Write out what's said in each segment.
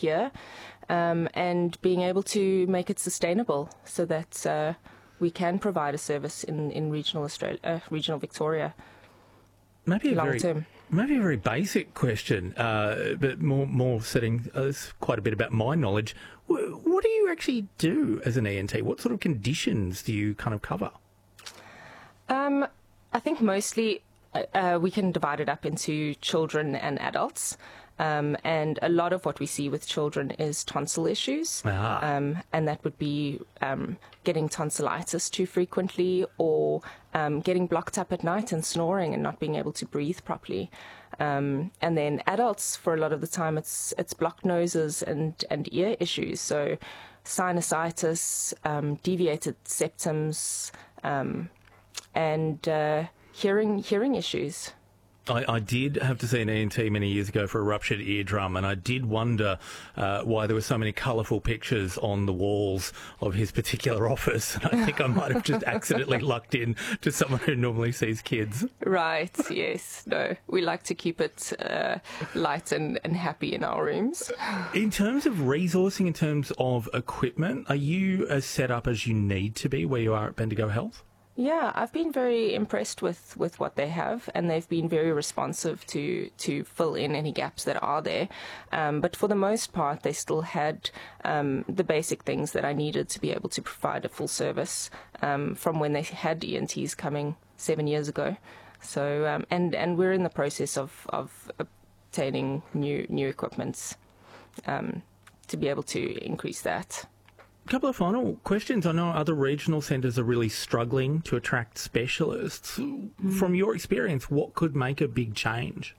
here, and being able to make it sustainable so that we can provide a service in regional Australia, regional Victoria. Maybe long term. Maybe a very basic question, but more setting quite a bit about my knowledge. What do you actually do as an ENT? What sort of conditions do you kind of cover? I think mostly we can divide it up into children and adults. And a lot of what we see with children is tonsil issues. And that would be getting tonsillitis too frequently, or getting blocked up at night and snoring and not being able to breathe properly. And then adults, for a lot of the time, it's blocked noses and ear issues. So sinusitis, deviated septums, and hearing issues. I did have to see an ENT many years ago for a ruptured eardrum, and I did wonder why there were so many colourful pictures on the walls of his particular office. And I think I might have just accidentally lucked in to someone who normally sees kids. Right, yes. No, we like to keep it light and happy in our rooms. In terms of resourcing, in terms of equipment, are you as set up as you need to be where you are at Bendigo Health? Yeah, I've been very impressed with what they have, and they've been very responsive to fill in any gaps that are there. But for the most part, they still had the basic things that I needed to be able to provide a full service from when they had ENTs coming 7 years ago. So, and we're in the process of obtaining new equipment to be able to increase that. A couple of final questions. I know other regional centres are really struggling to attract specialists. From your experience, what could make a big change?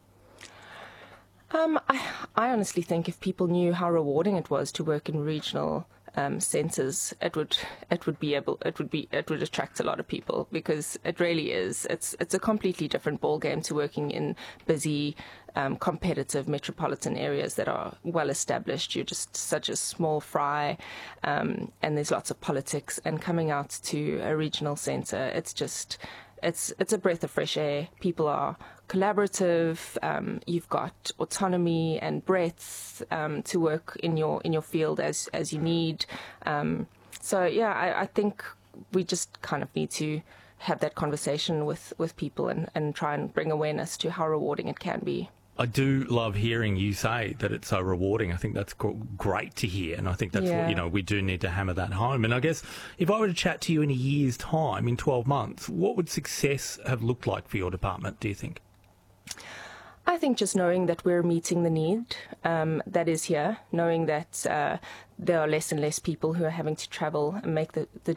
I honestly think if people knew how rewarding it was to work in regional centres, it would attract a lot of people, because it really is. It's a completely different ballgame to working in busy, competitive metropolitan areas that are well established. You're just such a small fry, and there's lots of politics. And coming out to a regional centre, it's a breath of fresh air. People are collaborative. You've got autonomy and breadth to work in your field as you need. So yeah, I think we just kind of need to have that conversation with people and try and bring awareness to how rewarding it can be. I do love hearing you say that it's so rewarding. I think that's great to hear, and I think that's what, we do need to hammer that home. And I guess if I were to chat to you in a year's time, in 12 months, what would success have looked like for your department, do you think? I think just knowing that we're meeting the need that is here, knowing that there are less and less people who are having to travel and make the